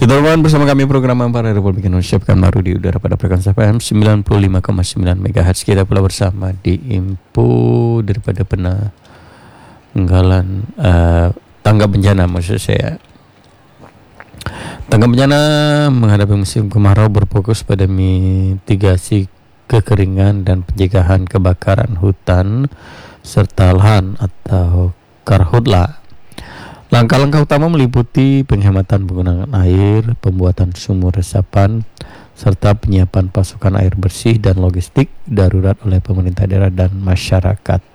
Kita bersama kami program Ampara Republik Indonesia Pekan Baru di udara pada frekuensi FM 95,9 MHz. Kita pula bersama di info daripada penanggalan tanggap bencana maksud saya. Tanggap bencana menghadapi musim kemarau berfokus pada mitigasi kekeringan dan pencegahan kebakaran hutan serta lahan atau karhutla. Langkah-langkah utama meliputi penghematan penggunaan air, pembuatan sumur resapan, serta penyiapan pasokan air bersih dan logistik darurat oleh pemerintah daerah dan masyarakat.